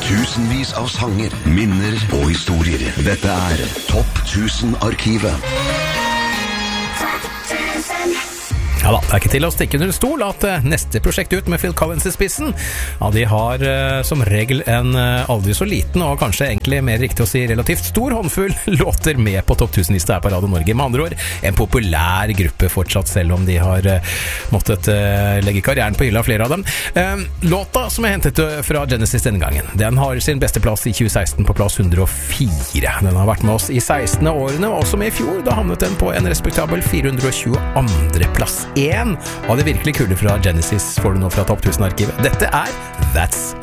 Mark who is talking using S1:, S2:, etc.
S1: Tusenvis av sanger, minner og historier. Dette Topp 1000-arkivet.
S2: Ja da, det ikke til å stikke under stol at neste prosjekt ut med Phil Collins I spissen, ja, de har som regel en aldri så liten og kanskje egentlig mer riktig å si relativt stor håndfull låter med på Topp 1000-lista her på Radio Norge. Med andre ord, en populær gruppe fortsatt, selv om de har måttet legge karrieren på hylla, flere av dem. Låta som hentet fra Genesis denne gangen, den har sin beste plass I 2016 på plass 104. Den har vært med oss I 16 årene, og også med I fjor, da havnet den på en respektabel 422. plass. En av det virkelig kule fra Genesis får du nå fra Topp 1000-arkivet. Dette That's